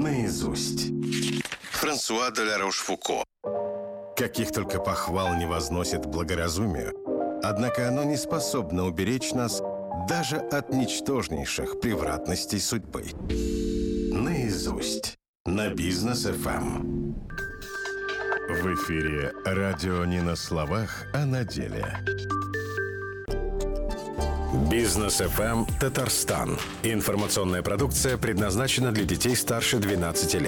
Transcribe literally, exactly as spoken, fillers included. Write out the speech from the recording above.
наизусть. Франсуа де ла Рошфуко. Каких только похвал не возносит благоразумию, однако оно не способно уберечь нас даже от ничтожнейших превратностей судьбы. Наизусть. На Бизнес эф эм. В эфире радио не на словах, а на деле. Бизнес эф эм Татарстан. Информационная продукция предназначена для детей старше двенадцати лет.